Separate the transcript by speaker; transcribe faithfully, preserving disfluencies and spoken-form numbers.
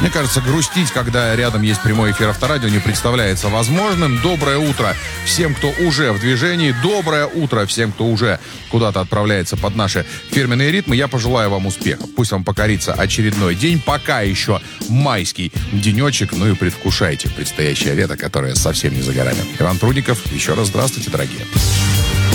Speaker 1: Мне кажется, грустить, когда рядом есть прямой эфир Авторадио, не представляется возможным. Доброе утро всем, кто уже в движении. Доброе утро всем, кто уже куда-то отправляется под наши фирменные ритмы. Я пожелаю вам успехов. Пусть вам покорится очередной день. Пока еще майский денечек. Ну и предвкушайте предстоящее лето, которое совсем не за горами. Иван Прудников. Еще раз здравствуйте, дорогие.